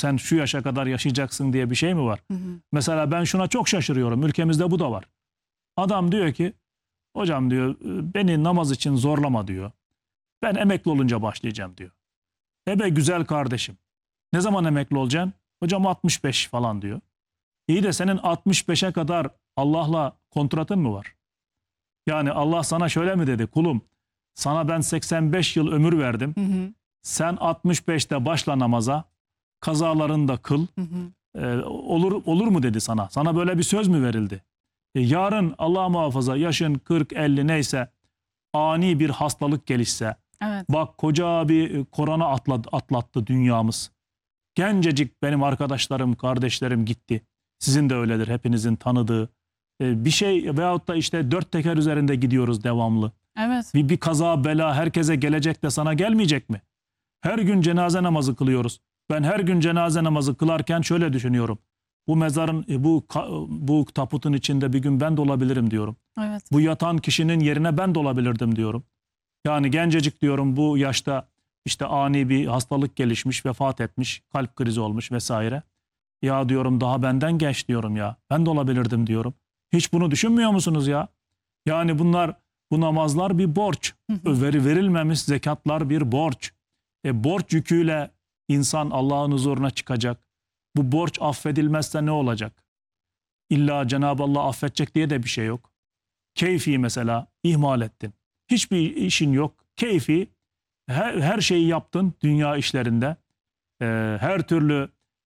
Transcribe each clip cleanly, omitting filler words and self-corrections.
Sen şu yaşa kadar yaşayacaksın diye bir şey mi var? Mesela ben şuna çok şaşırıyorum. Ülkemizde bu da var. Adam diyor ki hocam diyor beni namaz için zorlama diyor. Ben emekli olunca başlayacağım diyor. Be güzel kardeşim. Ne zaman emekli olacaksın? Hocam 65 falan diyor. İyi de senin 65'e kadar Allah'la kontratın mı var? Yani Allah sana şöyle mi dedi? Kulum sana ben 85 yıl ömür verdim. Sen 65'te başla namaza. Kazalarını da kıl. Olur mu dedi sana? Sana böyle bir söz mü verildi? Yarın Allah muhafaza yaşın 40-50 neyse ani bir hastalık gelişse. Evet. Bak koca bir korona atlattı dünyamız. Gencecik benim arkadaşlarım, kardeşlerim gitti. Sizin de öyledir, hepinizin tanıdığı. Bir şey veyahut da işte 4 teker üzerinde gidiyoruz devamlı. Evet. Bir kaza bela herkese gelecek de sana gelmeyecek mi? Her gün cenaze namazı kılıyoruz. Ben her gün cenaze namazı kılarken şöyle düşünüyorum. Bu mezarın, bu taputun içinde bir gün ben de olabilirim diyorum. Evet. Bu yatan kişinin yerine ben de olabilirdim diyorum. Yani gencecik diyorum bu yaşta işte ani bir hastalık gelişmiş, vefat etmiş, kalp krizi olmuş vesaire. Ya diyorum daha benden genç diyorum ya. Ben de olabilirdim diyorum. Hiç bunu düşünmüyor musunuz ya? Yani bu namazlar bir borç. Verilmemiş zekatlar bir borç. Borç yüküyle insan Allah'ın huzuruna çıkacak. Bu borç affedilmezse ne olacak? İlla Cenab-ı Allah affedecek diye de bir şey yok. Keyfi mesela ihmal ettin. Hiçbir işin yok. Keyfi her şeyi yaptın dünya işlerinde. Her türlü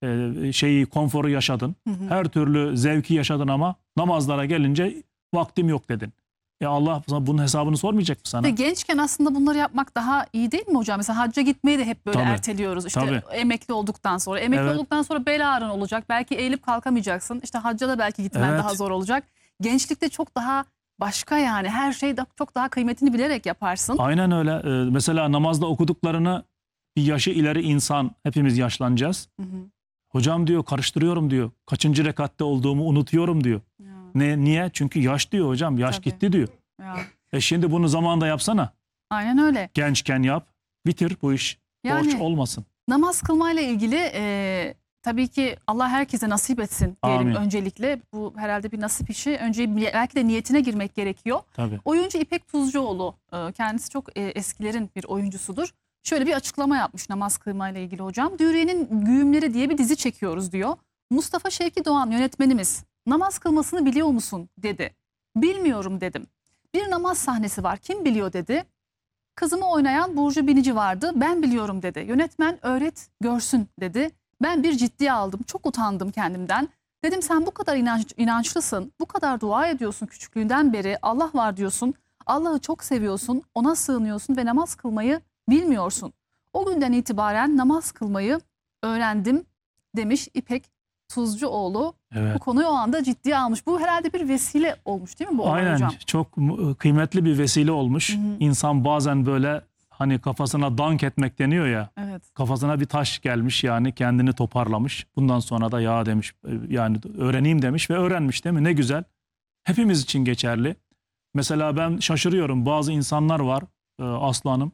konforu yaşadın. Her türlü zevki yaşadın ama namazlara gelince vaktim yok dedin. Allah bunun hesabını sormayacak mı sana? Ve gençken aslında bunları yapmak daha iyi değil mi hocam? Mesela hacca gitmeyi de hep böyle Tabii. erteliyoruz. İşte Tabii. emekli olduktan sonra. Emekli olduktan sonra bel ağrın olacak. Belki eğilip kalkamayacaksın. İşte hacca da belki gitmen daha zor olacak. Gençlikte çok daha başka yani. Her şeyi çok daha kıymetini bilerek yaparsın. Aynen öyle. Mesela namazda okuduklarını bir yaşı ileri insan, hepimiz yaşlanacağız. Hocam diyor karıştırıyorum diyor. Kaçıncı rekatte olduğumu unutuyorum diyor. Niye? Çünkü yaş diyor hocam. Yaş gitti diyor. Şimdi bunu zamanında yapsana. Aynen öyle. Gençken yap. Bitir bu iş. Yani, borç olmasın. Namaz kılmayla ilgili tabii ki Allah herkese nasip etsin diyelim. Amin. Öncelikle. Bu herhalde bir nasip işi. Önce belki de niyetine girmek gerekiyor. Tabii. Oyuncu İpek Tuzcuoğlu kendisi çok eskilerin bir oyuncusudur. Şöyle bir açıklama yapmış namaz kılmayla ilgili hocam. Dürüye'nin Güğümleri diye bir dizi çekiyoruz diyor. Mustafa Şevki Doğan yönetmenimiz namaz kılmasını biliyor musun dedi. Bilmiyorum dedim. Bir namaz sahnesi var kim biliyor dedi. Kızımı oynayan Burcu Binici vardı ben biliyorum dedi. Yönetmen öğret görsün dedi. Ben bir ciddiye aldım çok utandım kendimden. Dedim sen bu kadar inançlısın bu kadar dua ediyorsun küçüklüğünden beri Allah var diyorsun. Allah'ı çok seviyorsun ona sığınıyorsun ve namaz kılmayı bilmiyorsun. O günden itibaren namaz kılmayı öğrendim demiş İpek Tuzcuoğlu. Evet. Bu konuyu o anda ciddiye almış. Bu herhalde bir vesile olmuş değil mi bu olay Aynen, hocam? çok kıymetli bir vesile olmuş. İnsan bazen böyle hani kafasına dank etmek deniyor ya. Evet. Kafasına bir taş gelmiş yani kendini toparlamış. Bundan sonra da ya demiş yani öğreneyim demiş ve öğrenmiş değil mi? Ne güzel. Hepimiz için geçerli. Mesela ben şaşırıyorum bazı insanlar var aslanım.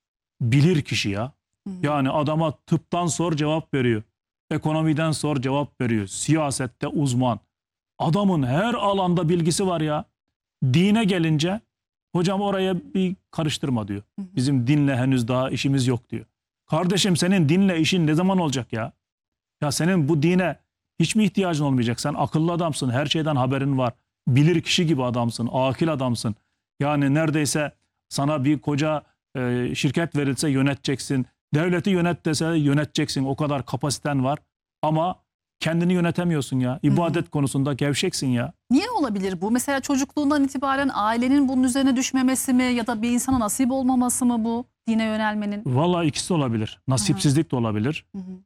Bilir kişi ya. Yani adama tıptan sor cevap veriyor. Ekonomiden sor cevap veriyor. Siyasette uzman. Adamın her alanda bilgisi var ya. Dine gelince hocam oraya bir karıştırma diyor. Bizim dinle henüz daha işimiz yok diyor. Kardeşim senin dinle işin ne zaman olacak ya? Ya senin bu dine hiç mi ihtiyacın olmayacak? Sen akıllı adamsın. Her şeyden haberin var. Bilir kişi gibi adamsın. Akil adamsın. Yani neredeyse sana bir koca şirket verilse yöneteceksin. Devleti yönet dese yöneteceksin. O kadar kapasiten var. Ama kendini yönetemiyorsun ya. İbadet konusunda gevşeksin ya. Niye olabilir bu? Mesela çocukluğundan itibaren ailenin bunun üzerine düşmemesi mi ya da bir insana nasip olmaması mı bu dine yönelmenin? Vallahi ikisi de olabilir. Nasipsizlik de olabilir.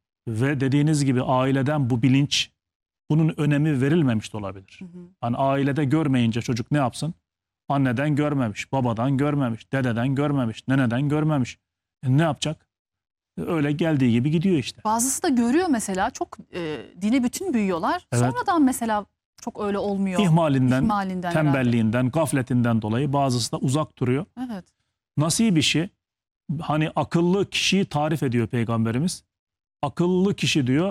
Ve dediğiniz gibi aileden bu bilinç, bunun önemi verilmemiş de olabilir. Hani ailede görmeyince çocuk ne yapsın? Anneden görmemiş, babadan görmemiş, dededen görmemiş, neneden görmemiş. Ne yapacak? Öyle geldiği gibi gidiyor işte. Bazısı da görüyor mesela çok dine bütün büyüyorlar. Evet. Sonradan mesela çok öyle olmuyor. İhmalinden, tembelliğinden, gafletinden dolayı bazısı da uzak duruyor. Evet. Nasip işi, hani akıllı kişiyi tarif ediyor Peygamberimiz. Akıllı kişi diyor